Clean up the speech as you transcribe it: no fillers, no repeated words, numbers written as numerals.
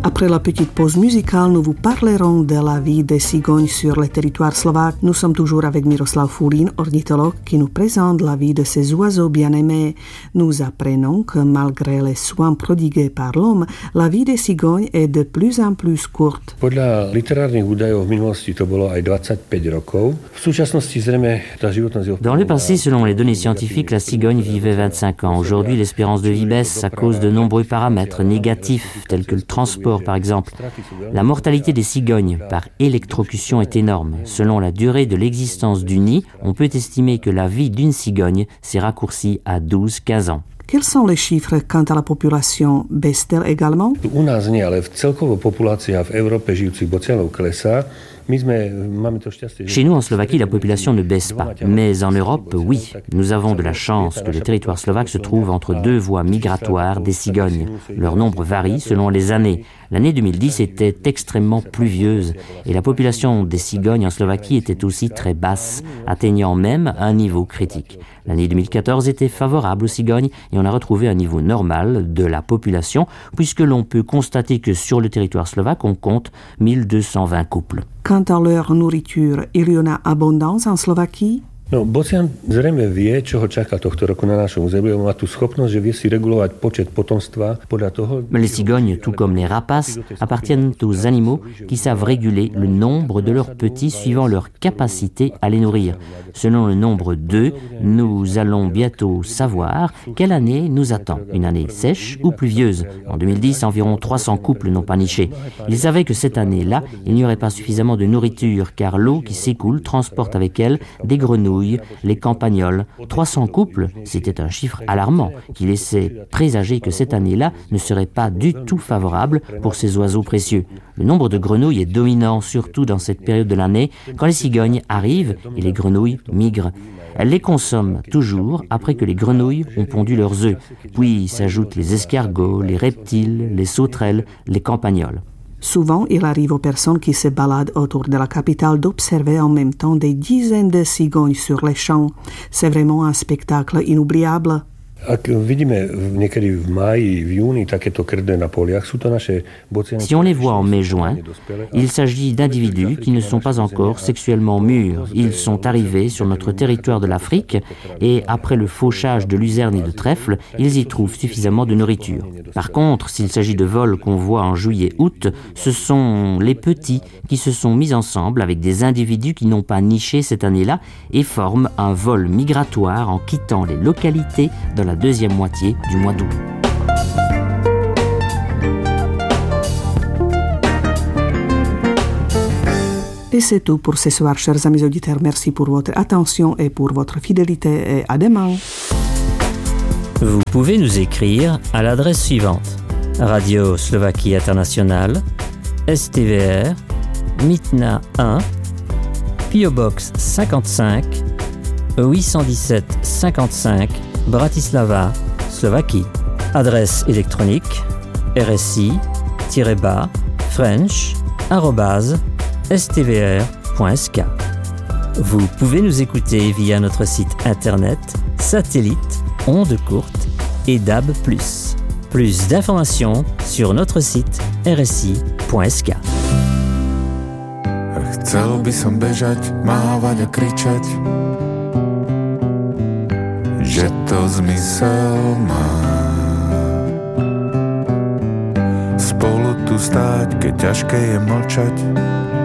Après la petite pause musicale, nous vous parlerons de la vie des cigognes sur le territoire slovaque. Nous sommes toujours avec Miroslav Fulín, ornithologue, qui nous présente la vie de ces oiseaux bien-aimés. Nous apprenons que malgré les soins prodigués par l'homme, la vie des cigognes est de plus en plus courte. Podľa literárnych údajov v minulosti to bolo aj 25 rokov. V súčasnosti zrejme tá životnosť... Dans le passé, selon les données scientifiques, la cigogne vivait 25 ans. Aujourd'hui, l'espérance de vie baisse à cause de nombreux paramètres négatifs, tels que le transport, par exemple. La mortalité des cigognes par électrocution est énorme. Selon la durée de l'existence du nid, on peut estimer que la vie d'une cigogne s'est raccourcie à 12-15 ans. Quels sont les chiffres quant à la population? Baisse-t-elle également? U nás nie, ale celkovo populácia v Európe žijúcich bocianov klesá. Chez nous, en Slovaquie, la population ne baisse pas. Mais en Europe, oui. Nous avons de la chance que le territoire slovaque se trouve entre deux voies migratoires des cigognes. Leur nombre varie selon les années. L'année 2010 était extrêmement pluvieuse et la population des cigognes en Slovaquie était aussi très basse, atteignant même un niveau critique. L'année 2014 était favorable aux cigognes et on a retrouvé un niveau normal de la population puisque l'on peut constater que sur le territoire slovaque, on compte 1220 couples. Quant à leur nourriture, il y en a abondance en Slovaquie? No, bocian zrejme vie, čo ho čaká tohto roku na našom území. Má tú schopnosť, že vie si regulovať počet potomstva podľa toho... Les cigognes, tout comme les rapaces, appartiennent aux animaux qui savent réguler le nombre de leurs petits suivant leur capacité à les nourrir. Selon le nombre d'œufs, nous allons bientôt savoir quelle année nous attend. Une année sèche ou pluvieuse. En 2010, environ 300 couples n'ont pas niché. Ils savaient que cette année-là, il n'y aurait pas suffisamment de nourriture car l'eau qui s'écoule transporte avec elle des grenouilles, les campagnols. 300 couples, c'était un chiffre alarmant qui laissait présager que cette année-là ne serait pas du tout favorable pour ces oiseaux précieux. Le nombre de grenouilles est dominant, surtout dans cette période de l'année, quand les cigognes arrivent et les grenouilles migrent. Elles les consomment toujours après que les grenouilles ont pondu leurs œufs. Puis s'ajoutent les escargots, les reptiles, les sauterelles, les campagnols. Souvent, il arrive aux personnes qui se baladent autour de la capitale d'observer en même temps des dizaines de cigognes sur les champs. C'est vraiment un spectacle inoubliable. Ak vidíme niekedy v máji, v júni takéto krdne na poliach, sú to naše bociany. Si on les voit en mai-juin, il s'agit d'individus qui ne sont pas encore sexuellement mûrs. Ils sont arrivés sur notre territoire de l'Afrique et après le fauchage de luzerne et de trèfle, ils y trouvent suffisamment de nourriture. Par contre, s'il s'agit de vols qu'on voit en juillet-août, ce sont les petits qui se sont mis ensemble avec des individus qui n'ont pas niché cette année-là et forment un vol migratoire en quittant les localités dans la deuxième moitié du mois d'août. Et c'est tout pour ce soir, chers amis auditeurs. Merci pour votre attention et pour votre fidélité et à demain. Vous pouvez nous écrire à l'adresse suivante: Radio Slovaquie Internationale, STVR, Mytna 1, PO Box 55, 817 55, Bratislava, Slovaquie. Adresse électronique rsi-french@stvr.sk. Vous pouvez nous écouter via notre site internet, satellite, ondes courtes et DAB+. Plus d'informations sur notre site rsi.sk. Chcel by som bežať, mávať a kričať, že to zmysel má. Spolu tu stáť, keď ťažké je mlčať,